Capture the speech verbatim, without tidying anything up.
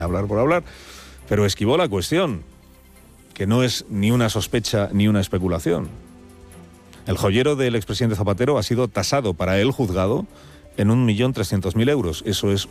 hablar por hablar, pero esquivó la cuestión, que no es ni una sospecha ni una especulación. El joyero del expresidente Zapatero ha sido tasado para el juzgado en un millón trescientos mil euros. Eso es